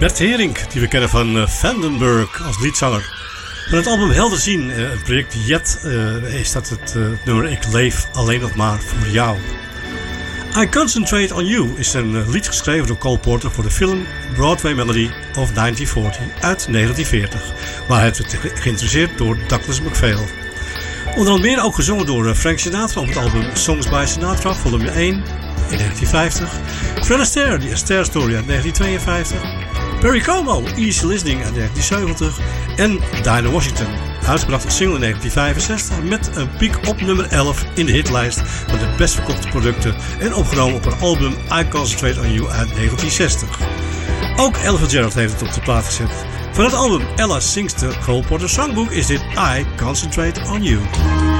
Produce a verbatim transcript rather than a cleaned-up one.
Bert Haring, die we kennen van uh, Vandenberg als liedzanger. Van het album Helder Zien, uh, het project Jet, uh, is dat het uh, nummer Ik leef alleen nog maar voor jou. I Concentrate on You is een uh, lied geschreven door Cole Porter voor de film Broadway Melody of negentien veertig uit negentien veertig, waar het werd geïntroduceerd door Douglas MacPhail. Onder andere ook gezongen door Frank Sinatra op het album Songs by Sinatra, volume één in negentien vijftig. Fred Astaire, die Astaire Story uit negentien tweeënvijftig. Perry Como, Easy Listening uit negentien zeventig. En Dinah Washington, uitgebracht als single in negentien vijfenzestig met een piek op nummer elf in de hitlijst van de best verkochte producten en opgenomen op haar album I Concentrate on You uit negentien zestig. Ook Ella Fitzgerald heeft het op de plaat gezet. Van het album Ella Sings the Cole Porter Songbook is dit I Concentrate on You.